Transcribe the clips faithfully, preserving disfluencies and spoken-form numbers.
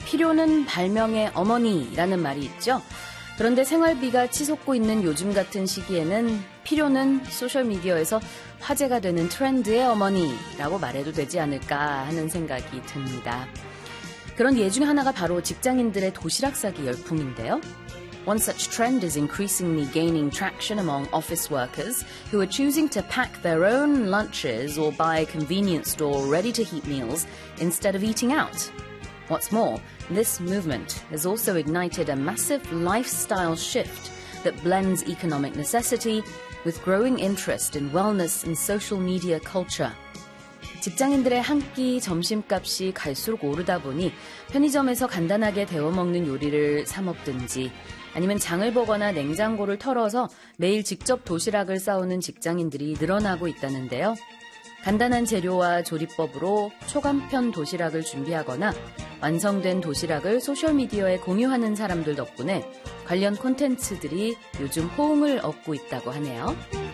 필요는 발명의 어머니라는 말이 있죠. 그런데 생활비가 치솟고 있는 요즘 같은 시기에는 필요는 소셜미디어에서 화제가 되는 트렌드의 어머니라고 말해도 되지 않을까 하는 생각이 듭니다. 그런 예 중에 하나가 바로 직장인들의 도시락 싸기 열풍인데요. One such trend is increasingly gaining traction among office workers who are choosing to pack their own lunches or buy convenience store ready-to-heat meals instead of eating out. What's more, this movement has also ignited a massive lifestyle shift that blends economic necessity with growing interest in wellness and social media culture. 직장인들의 한 끼 점심값이 갈수록 오르다 보니 편의점에서 간단하게 데워 먹는 요리를 사 먹든지 아니면 장을 보거나 냉장고를 털어서 매일 직접 도시락을 싸오는 직장인들이 늘어나고 있다는데요. 간단한 재료와 조리법으로 초간편 도시락을 준비하거나 완성된 도시락을 소셜미디어에 공유하는 사람들 덕분에 관련 콘텐츠들이 요즘 호응을 얻고 있다고 하네요.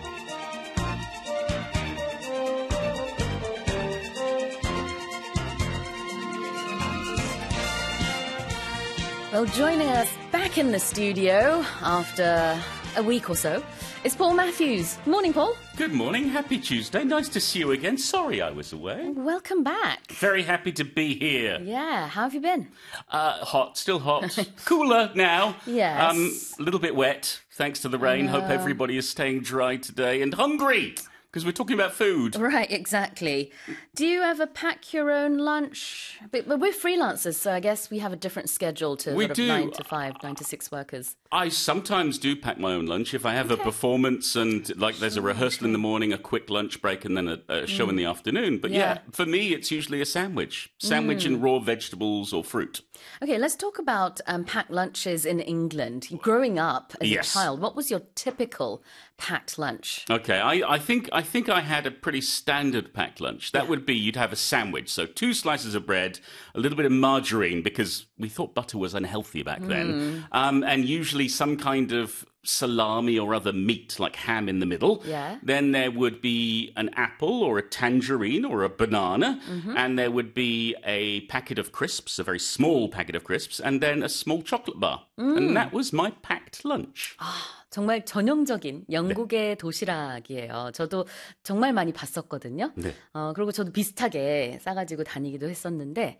Well, joining us back in the studio after a week or so is Paul Matthews. Morning, Paul. Good morning. Happy Tuesday. Nice to see you again. Sorry I was away. Welcome back. Very happy to be here. Yeah, how have you been? Uh, hot, still hot. Cooler now. Yes. Um, a little bit wet, thanks to the rain. Hope everybody is staying dry today. And hungry, because we're talking about food. Right, exactly. Do you ever pack your own lunch? But, but we're freelancers, so I guess we have a different schedule to We sort of do. nine to five, nine to six workers. I sometimes do pack my own lunch. If I have Okay. a performance and like there's a rehearsal in the morning, a quick lunch break, and then a, a show in the afternoon. But yeah. Yeah. for me, it's usually a sandwich. Sandwich and raw vegetables or fruit. Okay, let's talk about um, packed lunches in England. Growing up as Yes. a child, what was your typical packed lunch? Okay, I, I think I think I had a pretty standard packed lunch. That would be you'd have a sandwich, so two slices of bread, a little bit of margarine because we thought butter was unhealthy back then, um, and usually some kind of salami or other meat like ham in the middle. Yeah. Then there would be an apple or a tangerine or a banana, and there would be a packet of crisps, a very small packet of crisps, and then a small chocolate bar. And that was my packed lunch. 정말 전형적인 영국의 도시락이에요. 저도 정말 많이 봤었거든요. 네. 어, 그리고 저도 비슷하게 싸가지고 다니기도 했었는데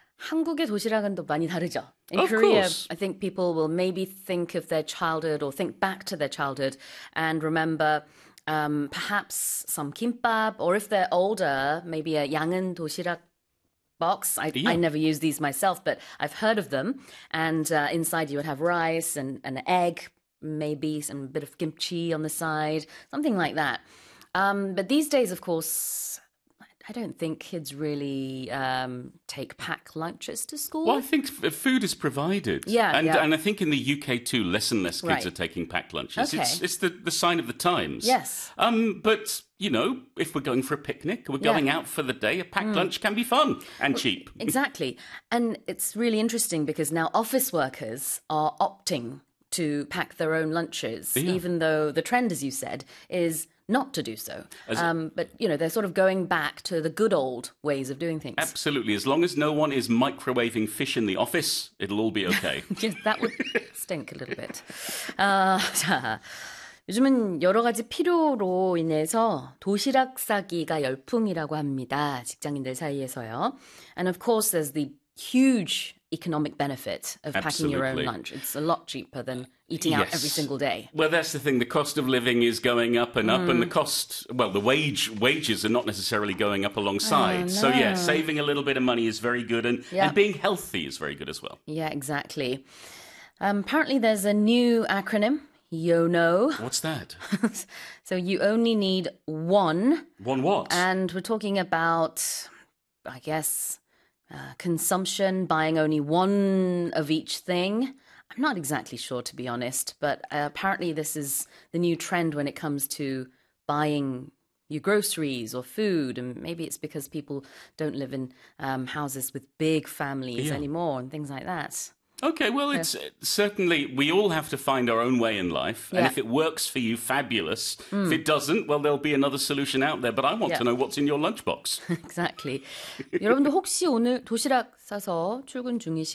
한국의 도시락은 또 많이 다르죠. In Of Korea, course. I think people will maybe think of their childhood or think back to their childhood and remember um, perhaps some kimbap, or if they're older, maybe a 양은 도시락 box. I, Yeah. I never use these myself, but I've heard of them. And uh, inside you would have rice and, and an egg, maybe some bit of kimchi on the side, something like that. Um, but these days, of course, I don't think kids really um, take pack lunches to school. Well, I think f- food is provided. Yeah, and yeah. and I think in the U K too, less and less kids Right. are taking packed lunches. Okay. It's it's the, the sign of the times. Yes. Um, but you know, if we're going for a picnic, we're Yeah. going out for the day, a packed lunch can be fun and cheap. Exactly. And it's really interesting because now office workers are opting to pack their own lunches, Yeah. even though the trend, as you said, is not to do so. As- Um, but, you know, they're sort of going back to the good old ways of doing things. Absolutely. As long as no one is microwaving fish in the office, it'll all be okay. Yes, that would stink a little bit. 아, 자, 요즘은 여러 가지 필요로 인해서 도시락 싸기가 열풍이라고 합니다. 직장인들 사이에서요. And of course, there's the huge economic benefit of packing your own Absolutely. lunch. It's a lot cheaper than eating out Yes. every single day. Well, that's the thing. The cost of living is going up and up, and the cost, well, the wage wages are not necessarily going up alongside. So, yeah, no. saving a little bit of money is very good, and, Yeah. and being healthy is very good as well. Yeah, exactly. Um, apparently, there's a new acronym, YONO. What's that? So you only need one. One what? And we're talking about, I guess, uh, consumption, buying only one of each thing. I'm not exactly sure, to be honest, but uh, apparently this is the new trend when it comes to buying your groceries or food. And maybe it's because people don't live in um, houses with big families Yeah. anymore and things like that. Okay, well, it's uh, certainly, we all have to find our own way in life. And Yeah. if it works for you, fabulous. If it doesn't, well, there'll be another solution out there. But I want Yeah. to know what's in your lunchbox. Exactly. 여러분도 혹시 오늘 도시락 싸서 출근 중이신